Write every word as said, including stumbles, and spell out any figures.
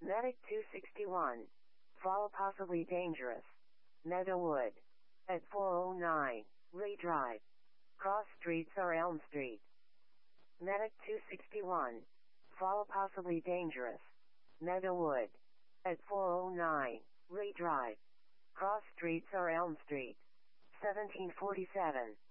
Medic two sixty-one. Fall possibly dangerous. Meadowood. At four oh nine, Ray Drive. Cross Streets or Elm Street. Medic two sixty-one. Fall possibly dangerous. Meadowood. At four oh nine, Ray Drive. Cross Streets or Elm Street. seventeen forty-seven.